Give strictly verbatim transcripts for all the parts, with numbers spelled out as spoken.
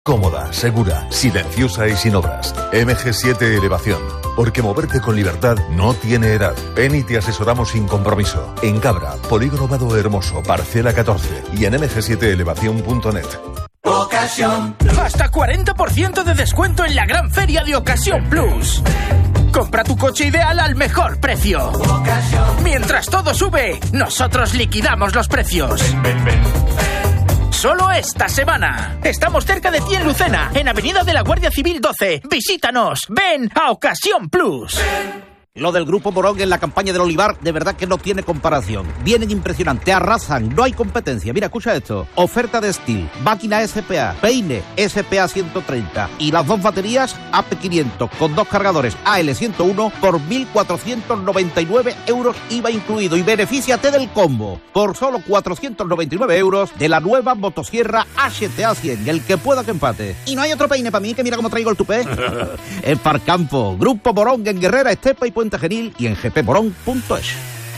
Cómoda, segura, silenciosa y sin obras. M G siete Elevación. Porque moverte con libertad no tiene edad. Ven y te asesoramos sin compromiso. En Cabra, Polígono Vado Hermoso, Parcela catorce. Y en eme ge siete elevación punto net. Ocasión. Hasta cuarenta por ciento de descuento en la gran feria de Ocasión Plus. Compra tu coche ideal al mejor precio. Ocasión. Mientras todo sube, nosotros liquidamos los precios. Ven, ven, ven. Solo esta semana. Estamos cerca de ti en Lucena, en Avenida de la Guardia Civil doce. Visítanos. Ven a Ocasión Plus. Ven. Lo del Grupo Morón en la campaña del olivar, de verdad que no tiene comparación. Vienen impresionantes, arrasan, no hay competencia. Mira, escucha esto. Oferta de Steel, máquina S P A, peine S P A ciento treinta y las dos baterías A P quinientos con dos cargadores A L ciento uno por mil cuatrocientos noventa y nueve euros I V A incluido. Y benefíciate del combo por solo cuatrocientos noventa y nueve euros de la nueva motosierra H T A cien, el que pueda que empate. Y no hay otro peine para mí, que mira cómo traigo el tupé. En Parcampo, Grupo Morón en Guerrera, Estepa y Puente Genil y en ge pe morón punto es.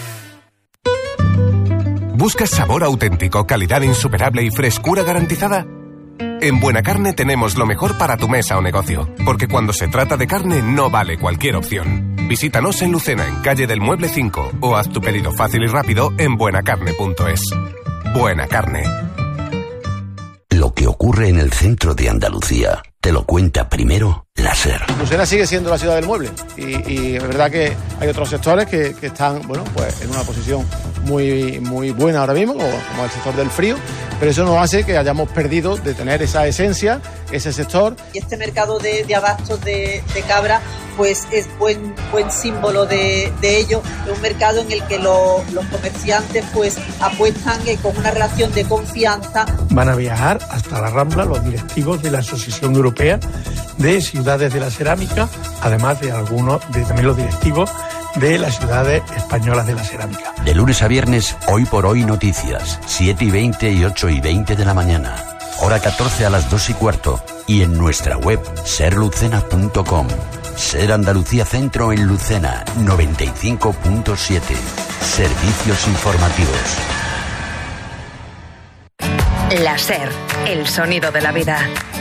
¿Buscas sabor auténtico, calidad insuperable y frescura garantizada? En Buena Carne tenemos lo mejor para tu mesa o negocio, porque cuando se trata de carne no vale cualquier opción. Visítanos en Lucena, en calle del Mueble cinco, o haz tu pedido fácil y rápido en buena carne punto es. Buena Carne. Lo que ocurre en el centro de Andalucía te lo cuenta primero la SER. Lucena sigue siendo la ciudad del mueble y, y es verdad que hay otros sectores que, que están, bueno, pues en una posición muy, muy buena ahora mismo, como, como el sector del frío, pero eso no hace que hayamos perdido de tener esa esencia, ese sector. Y este mercado de, de abastos de, de Cabra, pues es buen, buen símbolo de, de ello, es un mercado en el que lo, los comerciantes pues apuestan eh, con una relación de confianza. Van a viajar hasta la Rambla los directivos de la Asociación Europea de Ciudades de la Cerámica, además de algunos de también los directivos de las ciudades españolas de la cerámica. De lunes a viernes, Hoy por Hoy Noticias, siete y veinte y ocho y veinte de la mañana. Hora catorce a las dos y cuarto. Y en nuestra web, ser lucena punto com. Ser Andalucía Centro en Lucena, noventa y cinco punto siete. Servicios informativos. La SER, el sonido de la vida.